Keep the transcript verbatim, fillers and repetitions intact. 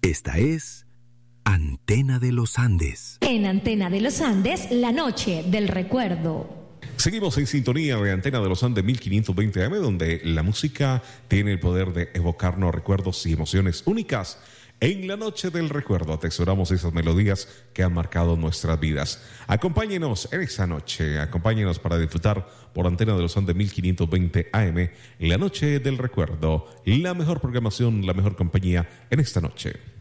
Esta es Antena de los Andes. En Antena de los Andes, la noche del recuerdo. Seguimos en sintonía de Antena de los Andes mil quinientos veinte A M, donde la música tiene el poder de evocarnos recuerdos y emociones únicas. En la noche del recuerdo atesoramos esas melodías que han marcado nuestras vidas. Acompáñenos en esa noche, acompáñenos para disfrutar por Antena de los Andes mil quinientos veinte A M, la noche del recuerdo, la mejor programación, la mejor compañía en esta noche.